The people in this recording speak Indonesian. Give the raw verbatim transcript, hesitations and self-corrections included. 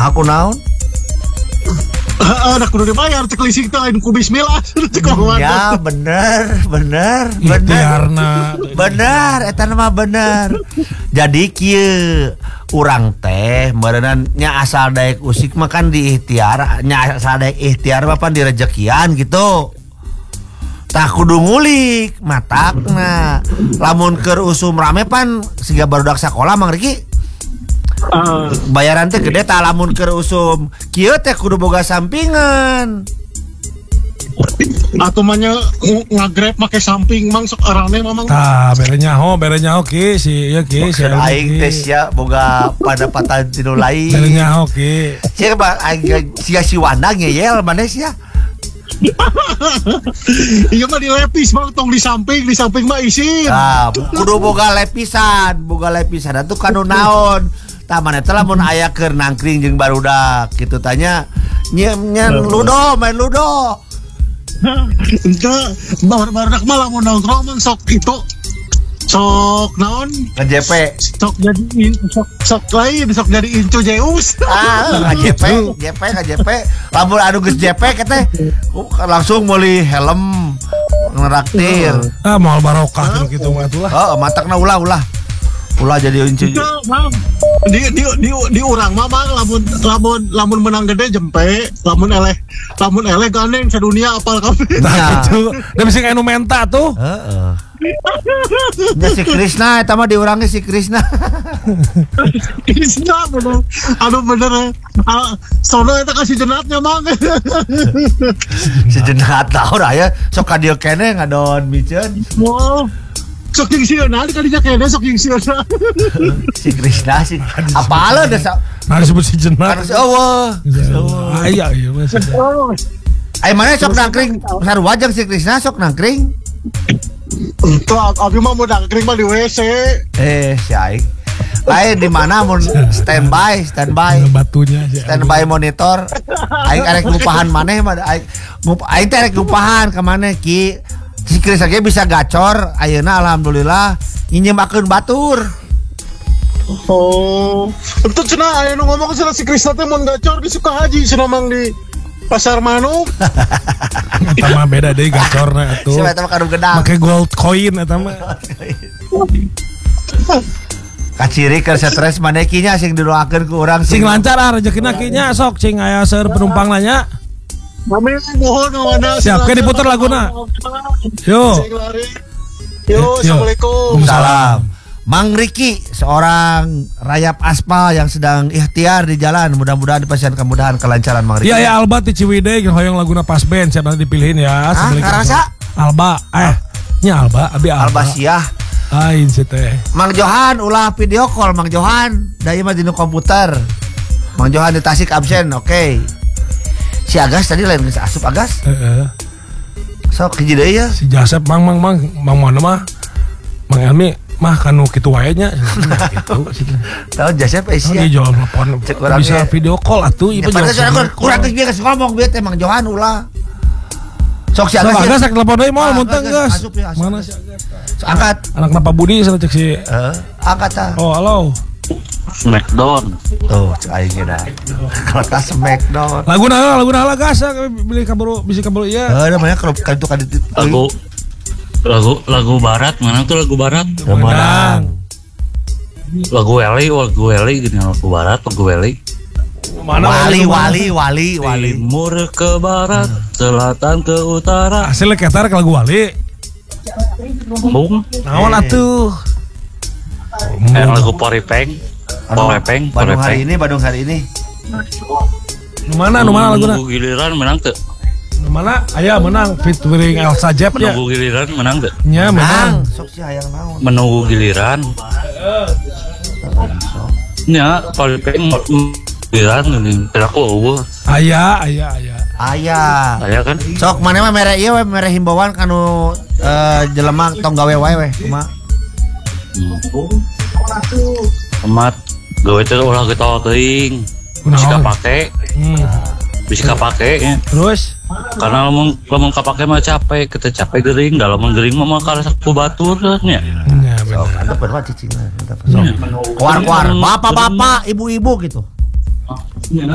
Aku naon? Anak kudu dibayar cek leasing teh lain ku bismillah cek Ya bener bener bener Ikhtiarna bener eta mah bener. Jadi kieu urang teh meureunna nya asal daek usik mah kan di ikhtiar, nya asal daek ikhtiar mah pan di rejekian gitu. Tah kudu ngulik matakna. Lamun keur usum rame pan siga barudak sakola Mang Riki. Uh, bayaran teh gede tah lamun keur usum kieu teh kudu boga sampingan. Atuh mah nya ngagrab make samping mang sok arane mamang. Tah bere nyaho bere nyaho ki si ya ki si aing teh sia boga pendapatan tinu lain. Bere nyaho ki. Sia ba aing sia si Wanda ngeyel maneh sia. Iya mah dilepis mah tong di samping di samping mah isin. Ah, kudu boga lepisan, boga lepisan atuh kanu naon. Tah maneh teh lamun aya keur nangkring jeung barudak kitu tanya nya nya ludo main ludo. Ente barudak mah lamun nongkrong mah sok itu sok naon K J P sok jadi sok sok lain sok jadi incu Zeus. Ah K J P J P K J P lamun anu geus J P kateh langsung meuli helm ngeraktir. Ah moal barokah kitu mah atuh lah. Heeh matakna ulah ulah ulah jadi incu di di di di urang mah mang lamun lamun lamun menang gede jempe lamun eleh lamun eleh gandeng sadunia apal kabeh. Nah itu da bisa kayak nu menta tuh. Heeh. Ya si Krishna eta mah diurangi si Krishna. Krishna bener. Aduh bener. Ah, sono eta kasih jenatnya mang. Si jenat tahu aya sok ka dieu keneh ngadon miceun. Wow. Sok jeung sieuna kadinya keneh sok jeung sieuna. Si Krishna si apal da Nah disebut si jenat. Harus eueuh. Aya ieu mah. Ai mana sok nangkring sarua jeung si Krishna sok nangkring. Tuh abi mah mau nangkring mah di W C. Eh si aing. Lain di mana mun standby, standby. Batunya sih. Standby monitor. Aing arek ngupahan maneh mah aing aing teh arek ngupahan ka maneh Ki. Si Krishna ge bisa gacor, ayeuna alhamdulillah nyinyimakeun batur. Oh, itu cenah aya nu ngomong cenah si Krishna teh mun gacor di Sukahaji cenah mang di Pasar Manuk. Eta mah beda deui gacorna atuh. Siapa eta mah kadu gedang. Make gold coin eta mah. Kaciri keur stres maneh Ki nya sing didoakeun ku urang Sing lancar ah rezekina Ki nya sok cing aya seueur penumpang nanya. Mami mohon mana siap ke diputar laguna. Yo. Yo, assalamualaikum. Salam. Mang Riki, seorang rayap aspal yang sedang ikhtiar di jalan. Mudah-mudahan dipasien kemudahan kelancaran Mang Riki. Iya ya Alba ti Ciwidey hoyong laguna pas band siapa nanti dipilihin ya. Ah, karasa? Alba, eh, nya Alba, abi Alba. Alba Siah. Ain sih teh. Mang Johan ulah video call Mang Johan. Daya mah di komputer. Mang Johan di Tasik absen, oke. Okay. Si Agas tadi lain geus asup Agas. Heeh. Sok hiji deui ya. Si Jasep mang mang mang mang mana mah. Mang Elmi mah kanu kitu wae nya gitu. Tahu Jasep eh sia. Dia jual telepon. Bisa video call atuh ieu mah. Ya kurang geus bieu ngomong bieu teh Mang Johan ulah. Sok si Agas. Sok Agas sak telepon deui moal mun teh geus. Mana si Agas? Angkat. Anak napa Budi sana cek si. Heeh. Angkat tah. Oh, halo. Smackdown. Tuh, cek aing dah. Kalau ka Smackdown. Lagu naon, lagu naon gas beli kaburu bisi kaburu ieu. Heuh, namanya kalau kan itu kan lagu lagu lagu barat, mana tuh lagu barat? Menang. Lagu Weli, lagu Weli gini lagu barat, lagu Weli. Mana wali wali wali wali timur ke barat, selatan ke utara. Hasil ketar ke lagu Wali. Bung. Naon atuh? Eh, lagu Poripeng, Poripeng, Bandung hari ini, Bandung hari ini. Nu mana, nu mana laguna? Menunggu giliran menang tuh. Nu mana? Aya menang featuring Elsa Jep ya. Menunggu giliran menang tuh. Nya menang. Sok si hayang naon. Menunggu giliran. Nya Poripeng giliran ini aku eueuh. Aya, aya, aya. Aya. Aya kan? Sok maneh mah mere ieu we mere himbauan kanu jelema tong gawe wae we kumaha. Amat gawe teh ulah getawa teuing. Bisa kapake. Hmm. Bisa kapake ya. Terus karena lamun lamun kapake mah capek, kita capek geuring, da lamun geuring mah karasa ku batur nya. Nya bener. Antep bener cicing. Kuar-kuar, bapak-bapak, ibu-ibu gitu.